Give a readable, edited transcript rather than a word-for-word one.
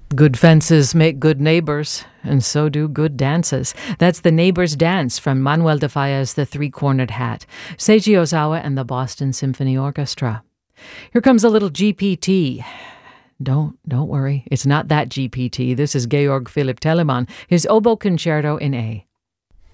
Good fences make good neighbors, and so do good dances. That's the Neighbor's Dance from Manuel de Falla's The Three-Cornered Hat, Seiji Ozawa and the Boston Symphony Orchestra. Here comes a little GPT. Don't worry, it's not that GPT. This is Georg Philipp Telemann, his Oboe Concerto in A.